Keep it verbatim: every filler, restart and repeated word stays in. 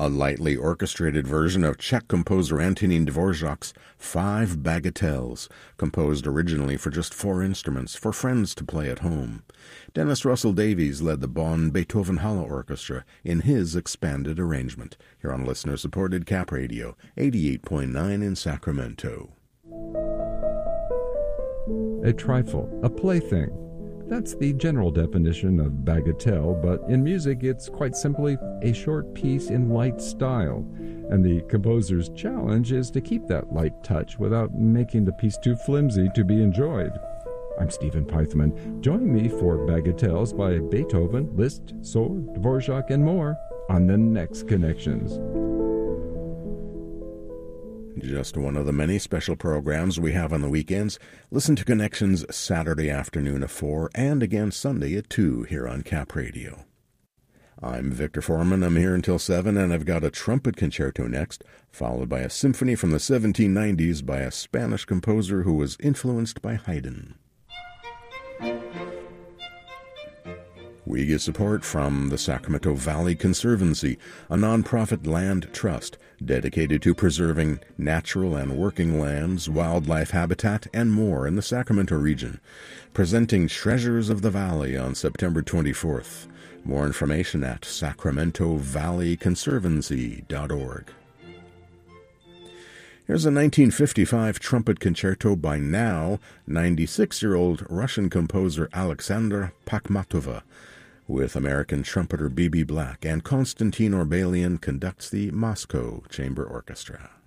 a lightly orchestrated version of Czech composer Antonín Dvořák's Five Bagatelles, composed originally for just four instruments for friends to play at home. Dennis Russell Davies led the Bonn Beethoven Halle Orchestra in his expanded arrangement, here on listener-supported Cap Radio, eighty-eight point nine in Sacramento. A trifle, a plaything. That's the general definition of bagatelle, but in music it's quite simply a short piece in light style, and the composer's challenge is to keep that light touch without making the piece too flimsy to be enjoyed. I'm Stephen Peithman. Join me for Bagatelles by Beethoven, Liszt, Sohr, Dvorak, and more on the next Connections. Just one of the many special programs we have on the weekends. Listen to Connections Saturday afternoon at four and again Sunday at two here on Cap Radio. I'm Victor Foreman. I'm here until seven, and I've got a trumpet concerto next, followed by a symphony from the seventeen nineties by a Spanish composer who was influenced by Haydn. We get support from the Sacramento Valley Conservancy, a nonprofit land trust dedicated to preserving natural and working lands, wildlife habitat, and more in the Sacramento region, presenting Treasures of the Valley on September twenty-fourth. More information at sacramento valley conservancy dot org. Here's a nineteen fifty-five trumpet concerto by now ninety-six-year-old Russian composer Alexandra Pakhmatova, with American trumpeter B B Black, and Konstantin Orbelian conducts the Moscow Chamber Orchestra.